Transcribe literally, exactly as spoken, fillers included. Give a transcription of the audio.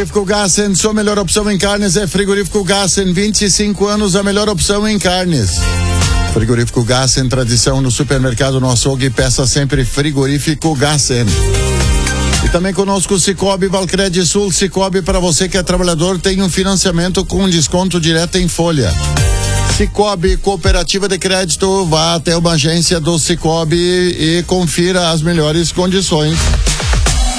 Frigorífico Gassen, sua melhor opção em carnes é Frigorífico Gassen, vinte e cinco anos, a melhor opção em carnes. Frigorífico Gassen, tradição no supermercado, no açougue, peça sempre Frigorífico Gassen. E também conosco o Cicobi Valcred Sul. Cicobi, para você que é trabalhador, tem um financiamento com desconto direto em folha. Cicobi, cooperativa de crédito, vá até uma agência do Cicobi e confira as melhores condições.